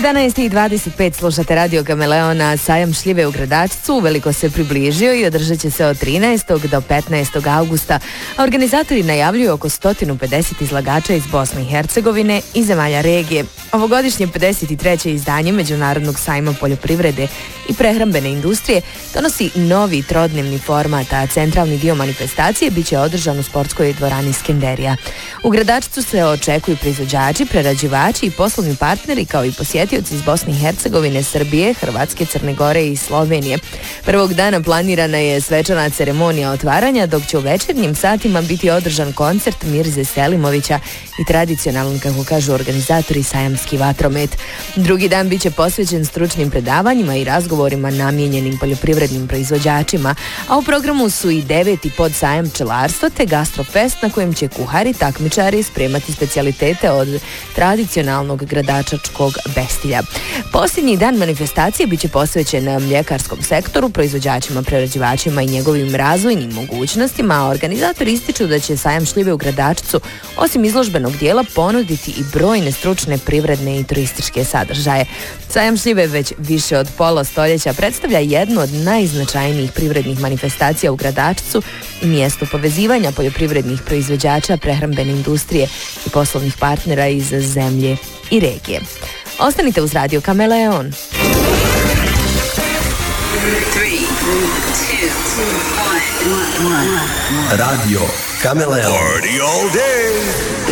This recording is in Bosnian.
11:25 slušate Radio Kameleona. Sajam šljive u Gradačcu uveliko se približio i održat će se od 13. do 15. augusta. Organizatori najavljuju oko 150 izlagača iz Bosne i Hercegovine i zemalja regije. Ovogodišnje 53. izdanje Međunarodnog sajma poljoprivrede i prehrambene industrije donosi novi trodnevni format, a centralni dio manifestacije biće održan u sportskoj dvorani Skenderija. U Gradačcu se očekuju proizvođači, prerađivači i poslovni partneri kao i posjetioci iz Bosne i Hercegovine, Srbije, Hrvatske, Crne Gore i Slovenije. Prvog dana planirana je svečana ceremonija otvaranja, dok će u večernjim satima biti održan koncert Mirze Selimovića i tradicionalan, kako kažu organizatori, sajamski vatromet. Drugi dan biće posvećen stručnim predavanjima i razgovorima namijenjenim poljoprivrednim proizvođačima, a u programu su i 9. podsajam pčelarstva te gastrofest na kojem će kuhari, takmičari spremati specijalitete od tradicionalnog gradačačkog bestilja. Posljednji dan manifestacije biće posvećen mljekarskom sektoru, proizvođačima, prerađivačima i njegovim razvojnim mogućnostima, a organizatori ističu da će sajam šljive u Gradačcu osim izložbenog dijela ponuditi i brojne stručne, privredne i turističke sadržaje. Sajam šljive već više od pola stoljeća predstavlja jednu od najznačajnijih privrednih manifestacija u Gradačcu i mjesto povezivanja poljoprivrednih proizvođača, prehrambene industrije i poslovnih partnera iz zemlje i regije. Ostanite uz Radio Kameleon. 3, 2, 1. Radio Kameleon. Party all day.